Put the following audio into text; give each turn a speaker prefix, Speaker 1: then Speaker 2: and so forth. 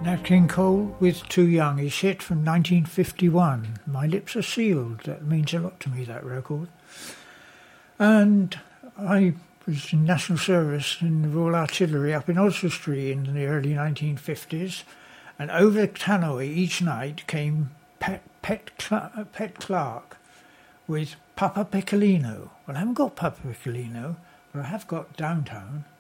Speaker 1: Nat King Cole with Too Young is hit from 1951. My Lips Are Sealed. That means a lot to me, that record. And I was in national service in the Royal Artillery up in Oswestry in the early 1950s. And over the tannoy each night came Pet Clark with Papa Piccolino. Well, I haven't got Papa Piccolino, but I have got Downtown.